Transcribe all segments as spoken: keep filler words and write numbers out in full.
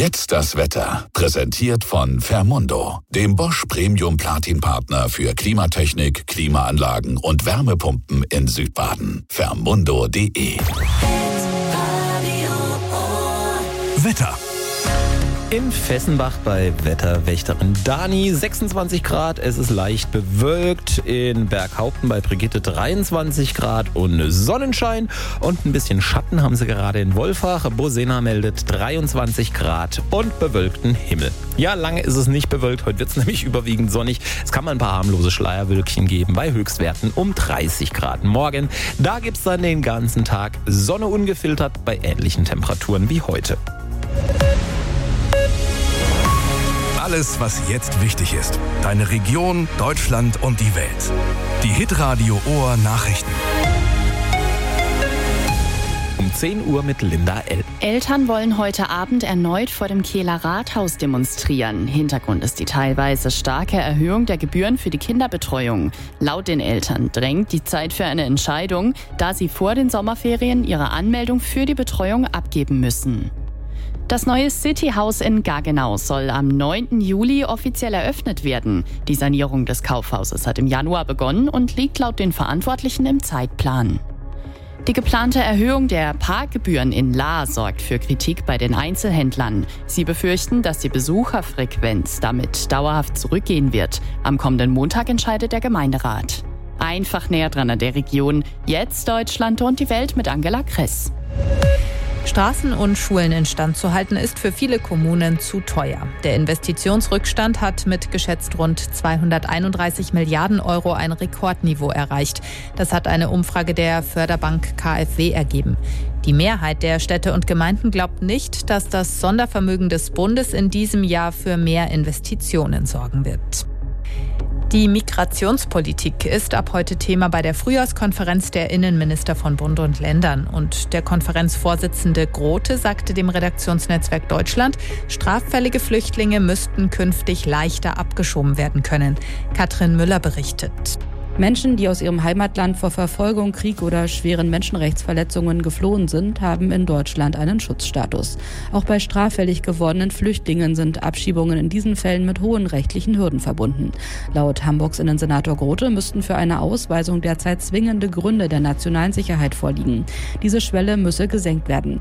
Jetzt das Wetter. Präsentiert von Fermundo, dem Bosch Premium Platin Partner für Klimatechnik, Klimaanlagen und Wärmepumpen in Südbaden. Fermundo punkt de. Wetter. In Fessenbach bei Wetterwächterin Dani sechsundzwanzig Grad, es ist leicht bewölkt. In Berghaupten bei Brigitte dreiundzwanzig Grad und Sonnenschein. Und ein bisschen Schatten haben sie gerade in Wolfach. Bosena meldet dreiundzwanzig Grad und bewölkten Himmel. Ja, lange ist es nicht bewölkt, heute wird es nämlich überwiegend sonnig. Es kann mal ein paar harmlose Schleierwölkchen geben bei Höchstwerten um dreißig Grad. Morgen, da gibt es dann den ganzen Tag Sonne ungefiltert bei ähnlichen Temperaturen wie heute. Alles, was jetzt wichtig ist. Deine Region, Deutschland und die Welt. Die Hitradio Ohr Nachrichten. Um zehn Uhr mit Linda L. Eltern wollen heute Abend erneut vor dem Kehler Rathaus demonstrieren. Hintergrund ist die teilweise starke Erhöhung der Gebühren für die Kinderbetreuung. Laut den Eltern drängt die Zeit für eine Entscheidung, da sie vor den Sommerferien ihre Anmeldung für die Betreuung abgeben müssen. Das neue City Haus in Gaggenau soll am neunten Juli offiziell eröffnet werden. Die Sanierung des Kaufhauses hat im Januar begonnen und liegt laut den Verantwortlichen im Zeitplan. Die geplante Erhöhung der Parkgebühren in Lahr sorgt für Kritik bei den Einzelhändlern. Sie befürchten, dass die Besucherfrequenz damit dauerhaft zurückgehen wird. Am kommenden Montag entscheidet der Gemeinderat. Einfach näher dran an der Region. Jetzt Deutschland und die Welt mit Angela Kress. Straßen und Schulen instand zu halten, ist für viele Kommunen zu teuer. Der Investitionsrückstand hat mit geschätzt rund zweihunderteinunddreißig Milliarden Euro ein Rekordniveau erreicht. Das hat eine Umfrage der Förderbank K f W ergeben. Die Mehrheit der Städte und Gemeinden glaubt nicht, dass das Sondervermögen des Bundes in diesem Jahr für mehr Investitionen sorgen wird. Die Migrationspolitik ist ab heute Thema bei der Frühjahrskonferenz der Innenminister von Bund und Ländern. Und der Konferenzvorsitzende Grote sagte dem Redaktionsnetzwerk Deutschland, straffällige Flüchtlinge müssten künftig leichter abgeschoben werden können. Katrin Müller berichtet. Menschen, die aus ihrem Heimatland vor Verfolgung, Krieg oder schweren Menschenrechtsverletzungen geflohen sind, haben in Deutschland einen Schutzstatus. Auch bei straffällig gewordenen Flüchtlingen sind Abschiebungen in diesen Fällen mit hohen rechtlichen Hürden verbunden. Laut Hamburgs Innensenator Grote müssten für eine Ausweisung derzeit zwingende Gründe der nationalen Sicherheit vorliegen. Diese Schwelle müsse gesenkt werden.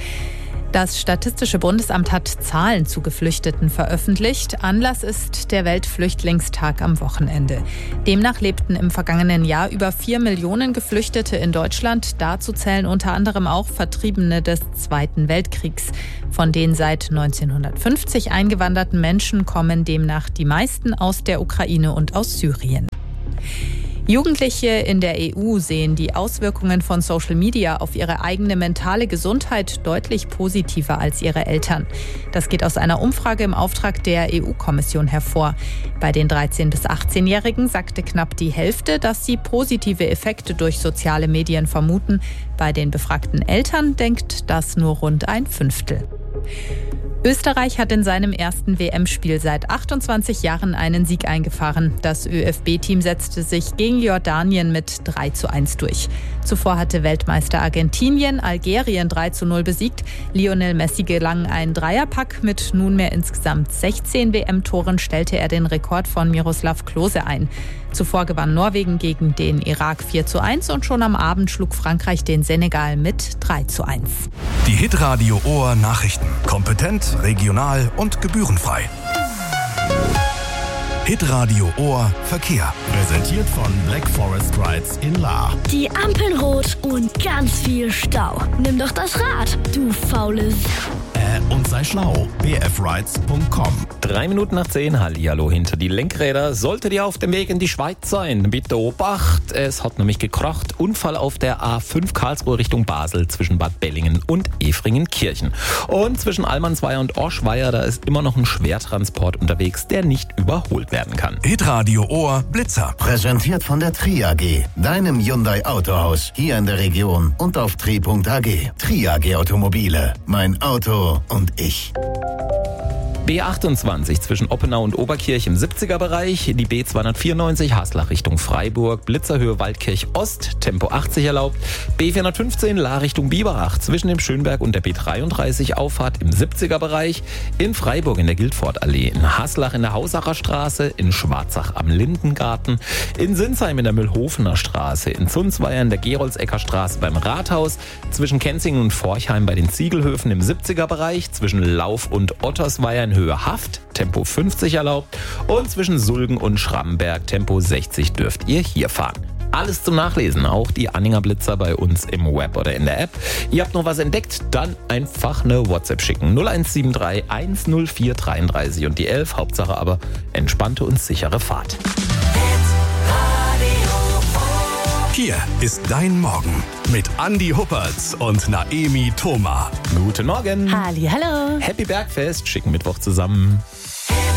Das Statistische Bundesamt hat Zahlen zu Geflüchteten veröffentlicht. Anlass ist der Weltflüchtlingstag am Wochenende. Demnach lebten im vergangenen Jahr über vier Millionen Geflüchtete in Deutschland. Dazu zählen unter anderem auch Vertriebene des Zweiten Weltkriegs. Von den seit neunzehnhundertfünfzig eingewanderten Menschen kommen demnach die meisten aus der Ukraine und aus Syrien. Jugendliche in der E U sehen die Auswirkungen von Social Media auf ihre eigene mentale Gesundheit deutlich positiver als ihre Eltern. Das geht aus einer Umfrage im Auftrag der E U-Kommission hervor. Bei den dreizehn- bis achtzehnjährigen sagte knapp die Hälfte, dass sie positive Effekte durch soziale Medien vermuten. Bei den befragten Eltern denkt das nur rund ein Fünftel. Österreich hat in seinem ersten W M-Spiel seit achtundzwanzig Jahren einen Sieg eingefahren. Das ÖFB-Team setzte sich gegen Jordanien mit drei zu eins durch. Zuvor hatte Weltmeister Argentinien Algerien drei zu null besiegt. Lionel Messi gelang ein Dreierpack. Mit nunmehr insgesamt sechzehn W M-Toren stellte er den Rekord von Miroslav Klose ein. Zuvor gewann Norwegen gegen den Irak vier zu eins und schon am Abend schlug Frankreich den Senegal mit drei zu eins. Die Hitradio Ohr Nachrichten. Kompetent, regional und gebührenfrei. Hitradio Ohr Verkehr. Präsentiert von Black Forest Rides in Lahr. Die Ampeln rot und ganz viel Stau. Nimm doch das Rad, du faules. Äh, und sei schlau. b f rides punkt com. Drei Minuten nach zehn, Hallihallo hinter die Lenkräder. Solltet ihr auf dem Weg in die Schweiz sein, bitte Obacht. Es hat nämlich gekracht. Unfall auf der A fünf Karlsruhe Richtung Basel zwischen Bad Bellingen und Efringenkirchen. Und zwischen Almansweier und Oschweier, da ist immer noch ein Schwertransport unterwegs, der nicht überholt werden kann. Hitradio Ohr Blitzer. Präsentiert von der Tri A G, deinem Hyundai Autohaus, hier in der Region und auf tri punkt a g. Tri A G Automobile, mein Auto und ich. B achtundzwanzig zwischen Oppenau und Oberkirch im siebziger-Bereich. Die B zweihundertvierundneunzig Haslach Richtung Freiburg, Blitzerhöhe Waldkirch Ost, Tempo achtzig erlaubt. B vierhundertfünfzehn La Richtung Biberach zwischen dem Schönberg und der B dreiunddreißig Auffahrt im siebziger-Bereich. In Freiburg in der Gildfortallee, in Haslach in der Hausacher Straße, in Schwarzach am Lindengarten, in Sinsheim in der Mühlhofener Straße, in Zunzweier in der Geroldsecker Straße beim Rathaus, zwischen Kenzingen und Forchheim bei den Ziegelhöfen im siebziger-Bereich, zwischen Lauf und Ottersweier in Höhe Haft, Tempo fünfzig erlaubt und zwischen Sulgen und Schramberg, Tempo sechzig dürft ihr hier fahren. Alles zum Nachlesen, auch die Anhänger Blitzer bei uns im Web oder in der App. Ihr habt noch was entdeckt? Dann einfach eine WhatsApp schicken. null eins sieben drei eins null vier dreiunddreißig und die elf. Hauptsache aber entspannte und sichere Fahrt. Hier ist dein Morgen mit Andi Huppertz und Naemi Thoma. Guten Morgen. Halli, hallo. Happy Bergfest, schicken Mittwoch zusammen.